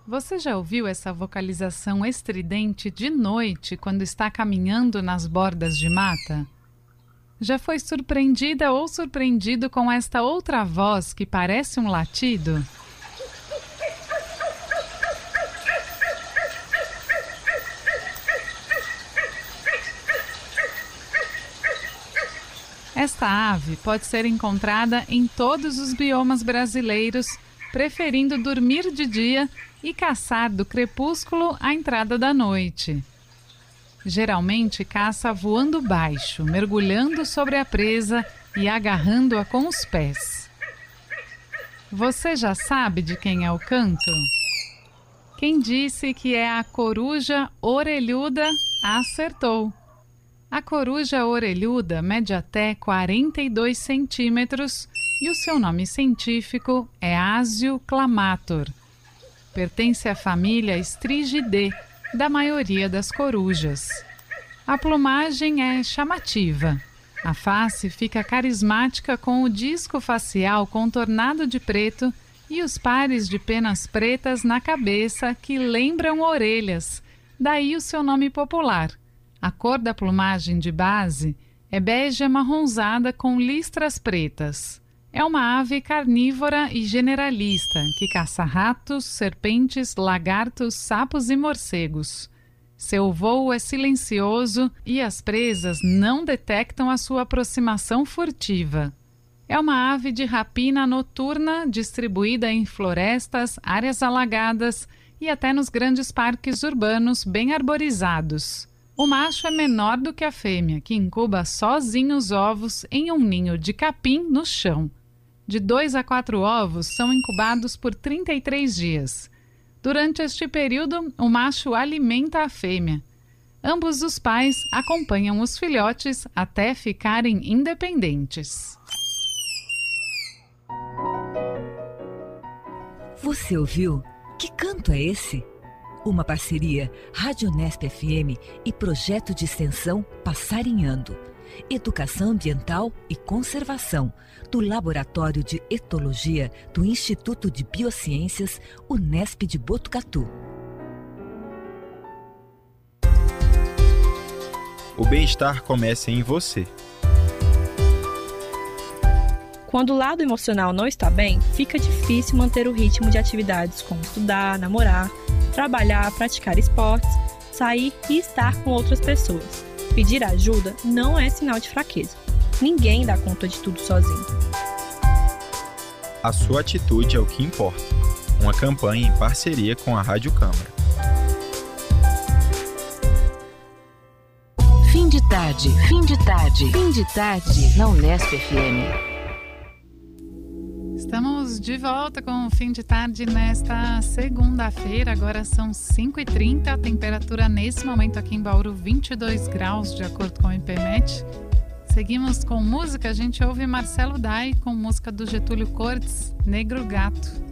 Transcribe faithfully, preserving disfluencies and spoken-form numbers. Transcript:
Você já ouviu essa vocalização estridente de noite quando está caminhando nas bordas de mata? Já foi surpreendida ou surpreendido com esta outra voz que parece um latido? Esta ave pode ser encontrada em todos os biomas brasileiros, preferindo dormir de dia e caçar do crepúsculo à entrada da noite. Geralmente caça voando baixo, mergulhando sobre a presa e agarrando-a com os pés. Você já sabe de quem é o canto? Quem disse que é a coruja orelhuda acertou. A coruja orelhuda mede até quarenta e dois centímetros e o seu nome científico é Asio clamator. Pertence à família Strigidae, da maioria das corujas. A plumagem é chamativa. A face fica carismática com o disco facial contornado de preto e os pares de penas pretas na cabeça que lembram orelhas, daí o seu nome popular. A cor da plumagem de base é bege amarronzada com listras pretas. É uma ave carnívora e generalista que caça ratos, serpentes, lagartos, sapos e morcegos. Seu voo é silencioso e as presas não detectam a sua aproximação furtiva. É uma ave de rapina noturna distribuída em florestas, áreas alagadas e até nos grandes parques urbanos bem arborizados. O macho é menor do que a fêmea, que incuba sozinho os ovos em um ninho de capim no chão. De dois a quatro ovos são incubados por trinta e três dias. Durante este período, o macho alimenta a fêmea. Ambos os pais acompanham os filhotes até ficarem independentes. Você ouviu? Que canto é esse? Uma parceria Rádio Nesp F M e projeto de extensão Passarinhando. Educação Ambiental e Conservação, do Laboratório de Etologia do Instituto de Biociências, Unesp de Botucatu. O bem-estar começa em você. Quando o lado emocional não está bem, fica difícil manter o ritmo de atividades como estudar, namorar, trabalhar, praticar esportes, sair e estar com outras pessoas. Pedir ajuda não é sinal de fraqueza. Ninguém dá conta de tudo sozinho. A sua atitude é o que importa. Uma campanha em parceria com a Rádio Câmara. Fim de tarde, fim de tarde, fim de tarde na Unesp F M. Estamos de volta com o Fim de Tarde nesta segunda-feira. Agora são cinco e trinta, a temperatura nesse momento aqui em Bauru vinte e dois graus, de acordo com o IPMET. Seguimos com música, a gente ouve Marcelo Dai com música do Getúlio Cortes, Negro Gato.